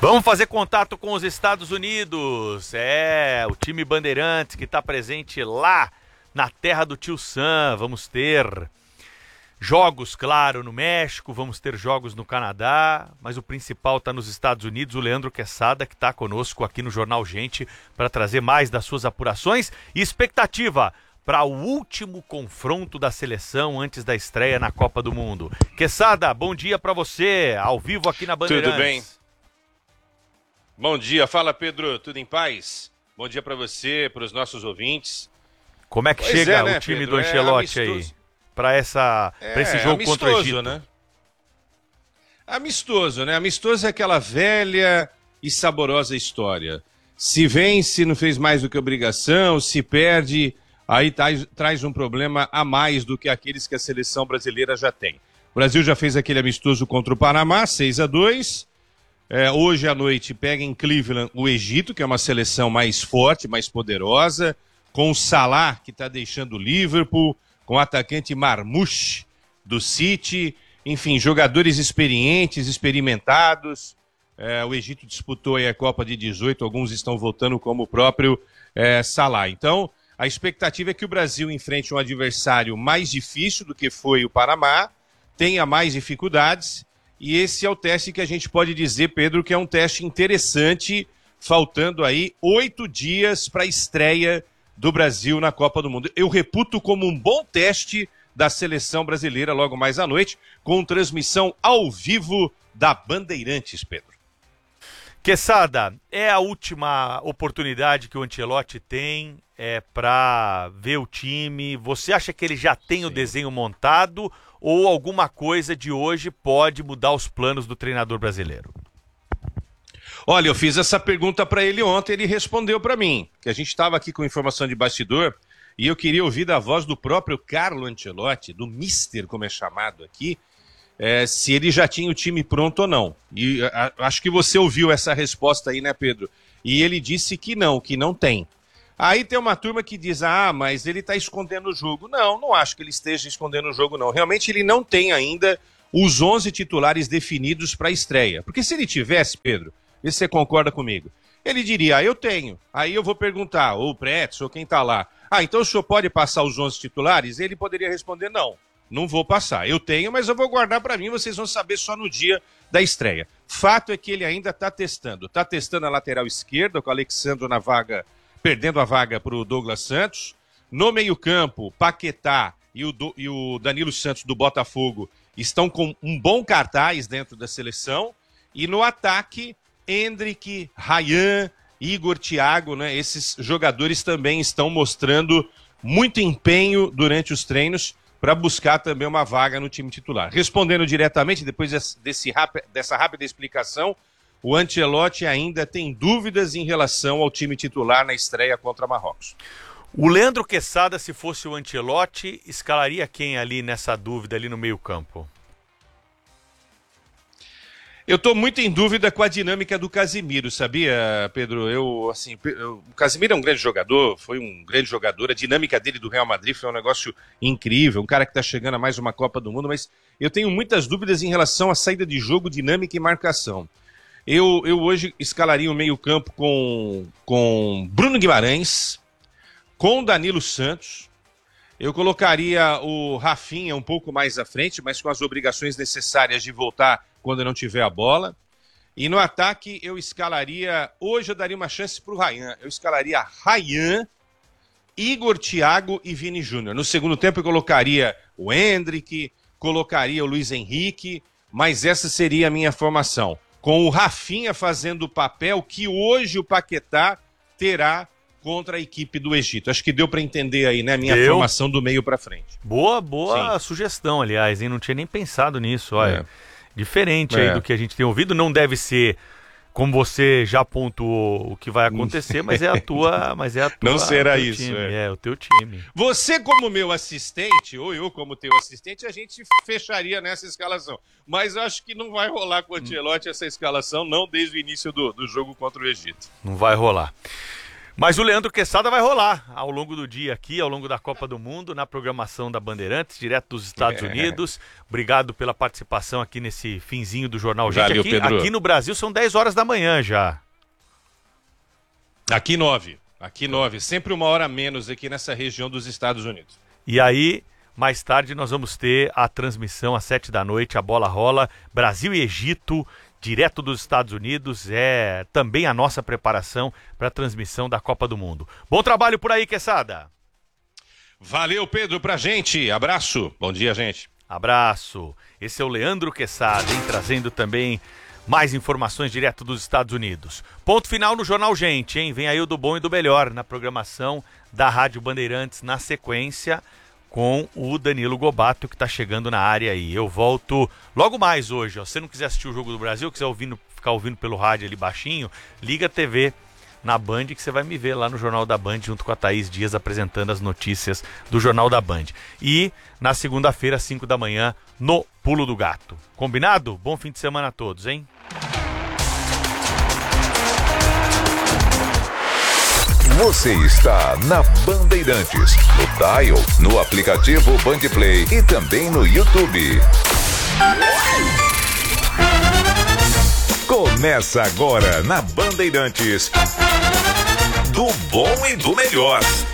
Vamos fazer contato com os Estados Unidos. O time Bandeirantes que está presente lá na terra do Tio Sam. Vamos ter jogos, claro, no México, vamos ter jogos no Canadá, mas o principal está nos Estados Unidos. O Leandro Quesada, que está conosco aqui no Jornal Gente para trazer mais das suas apurações e expectativa para o último confronto da seleção antes da estreia na Copa do Mundo. Quesada, bom dia para você, ao vivo aqui na Bandeirantes. Tudo bem? Bom dia, fala Pedro, tudo em paz? Bom dia para você, para os nossos ouvintes. Como é que chega o time Pedro, do Ancelotti aí para esse jogo contra o Egito? Né? Amistoso, né? Amistoso é aquela velha e saborosa história. Se vence, não fez mais do que obrigação, se perde, aí traz um problema a mais do que aqueles que a seleção brasileira já tem. O Brasil já fez aquele amistoso contra o Panamá, 6-2. Hoje à noite pega em Cleveland o Egito, que é uma seleção mais forte, mais poderosa, com o Salah, que está deixando o Liverpool, com o atacante Marmoush, do City, enfim, jogadores experientes, experimentados. O Egito disputou aí a Copa de 18, alguns estão voltando como o próprio Salah. Então, a expectativa é que o Brasil enfrente um adversário mais difícil do que foi o Panamá, tenha mais dificuldades. E esse é o teste que a gente pode dizer, Pedro, que é um teste interessante, faltando aí 8 dias para a estreia do Brasil na Copa do Mundo. Eu reputo como um bom teste da seleção brasileira logo mais à noite, com transmissão ao vivo da Bandeirantes, Pedro. Quesada, é a última oportunidade que o Ancelotti tem para ver o time. Você acha que ele já tem o desenho montado ou alguma coisa de hoje pode mudar os planos do treinador brasileiro? Olha, eu fiz essa pergunta para ele ontem, ele respondeu para mim, que a gente estava aqui com informação de bastidor e eu queria ouvir da voz do próprio Carlo Ancelotti, do Mister, como é chamado aqui, se ele já tinha o time pronto ou não. E acho que você ouviu essa resposta aí, né, Pedro? E ele disse que não tem. Aí tem uma turma que diz, mas ele está escondendo o jogo. Não acho que ele esteja escondendo o jogo, não. Realmente ele não tem ainda os 11 titulares definidos para a estreia. Porque se ele tivesse, Pedro, vê se você concorda comigo, ele diria, eu tenho. Aí eu vou perguntar, ou o Pretz, ou quem está lá, então o senhor pode passar os 11 titulares? Ele poderia responder, não vou passar. Eu tenho, mas eu vou guardar para mim, vocês vão saber só no dia da estreia. Fato é que ele ainda está testando. Está testando a lateral esquerda, com o Alexandre na vaga, perdendo a vaga para o Douglas Santos. No meio-campo, Paquetá e o Danilo Santos do Botafogo estão com um bom cartaz dentro da seleção. E no ataque, Endrick, Ryan, Igor, Thiago, né? Esses jogadores também estão mostrando muito empenho durante os treinos para buscar também uma vaga no time titular. Respondendo diretamente, depois dessa rápida explicação, o Ancelotti ainda tem dúvidas em relação ao time titular na estreia contra Marrocos. O Leandro Quesada, se fosse o Ancelotti, escalaria quem ali nessa dúvida, ali no meio-campo? Eu estou muito em dúvida com a dinâmica do Casemiro, sabia, Pedro? O Casemiro é um grande jogador, foi um grande jogador, a dinâmica dele do Real Madrid foi um negócio incrível, um cara que está chegando a mais uma Copa do Mundo, mas eu tenho muitas dúvidas em relação à saída de jogo, dinâmica e marcação. Eu hoje escalaria o meio-campo com Bruno Guimarães, com Danilo Santos. Eu colocaria o Rafinha um pouco mais à frente, mas com as obrigações necessárias de voltar quando não tiver a bola. E no ataque eu escalaria, hoje eu daria uma chance para o Ryan. Eu escalaria Ryan, Igor, Thiago e Vini Júnior. No segundo tempo eu colocaria o Endrick, colocaria o Luiz Henrique, mas essa seria a minha formação. Com o Rafinha fazendo o papel que hoje o Paquetá terá contra a equipe do Egito. Acho que deu para entender aí, né, minha formação do meio para frente. Boa sugestão, aliás, hein? Não tinha nem pensado nisso, olha. Diferente aí do que a gente tem ouvido, não deve ser como você já pontuou o que vai acontecer, mas é a tua, não será isso, time, o teu time. Você como meu assistente, ou eu como teu assistente, a gente fecharia nessa escalação. Mas eu acho que não vai rolar com o Ancelotti essa escalação, não desde o início do jogo contra o Egito. Não vai rolar. Mas o Leandro Quesada vai rolar ao longo do dia aqui, ao longo da Copa do Mundo, na programação da Bandeirantes, direto dos Estados Unidos. Obrigado pela participação aqui nesse finzinho do Jornal Gente. Valeu, Pedro. Aqui no Brasil são 10 horas da manhã já. Aqui 9. Sempre uma hora a menos aqui nessa região dos Estados Unidos. E aí, mais tarde, nós vamos ter a transmissão às 7 da noite, a bola rola, Brasil e Egito, direto dos Estados Unidos, é também a nossa preparação para a transmissão da Copa do Mundo. Bom trabalho por aí, Quesada. Valeu, Pedro, pra gente. Abraço. Bom dia, gente. Abraço. Esse é o Leandro Quesada, hein, trazendo também mais informações direto dos Estados Unidos. Ponto final no Jornal Gente, hein? Vem aí o do bom e do melhor na programação da Rádio Bandeirantes na sequência, com o Danilo Gobato, que está chegando na área aí. Eu volto logo mais hoje. Ó. Se você não quiser assistir o Jogo do Brasil, quiser ficar ouvindo pelo rádio ali baixinho, liga a TV na Band, que você vai me ver lá no Jornal da Band, junto com a Thaís Dias, apresentando as notícias do Jornal da Band. E na segunda-feira, às 5 da manhã, no Pulo do Gato. Combinado? Bom fim de semana a todos, hein? Você está na Bandeirantes, no dial, no aplicativo Bandplay e também no YouTube. Começa agora na Bandeirantes, do bom e do melhor.